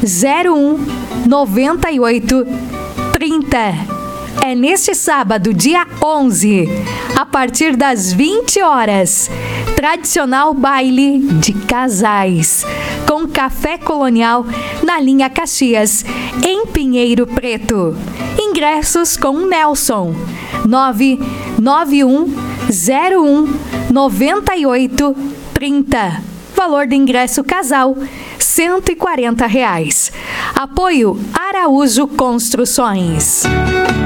01 98 30. É neste sábado, dia 11, a partir das 20 horas, tradicional baile de casais, com café colonial na linha Caxias, em Pinheiro Preto. Ingressos com Nelson, 991 01 98 30. Valor do ingresso casal, R$ 140. Apoio Araújo Construções.